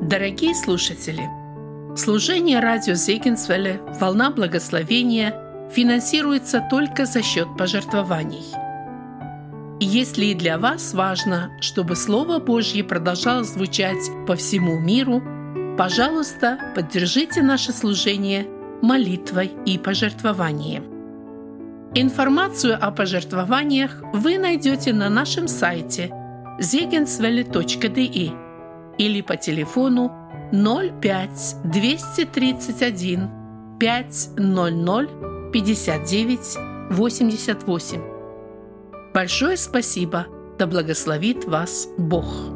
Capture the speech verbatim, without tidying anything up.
Дорогие слушатели, служение радио Зегенсвелле «Волна благословения» финансируется только за счет пожертвований. И если и для вас важно, чтобы Слово Божье продолжало звучать по всему миру, пожалуйста, поддержите наше служение молитвой и пожертвованием. Информацию о пожертвованиях вы найдете на нашем сайте зегенсвелле точка де или по телефону ноль пять двести тридцать один пять ноль ноль пятьдесят девять восемьдесят восемь. Большое спасибо, да благословит вас Бог.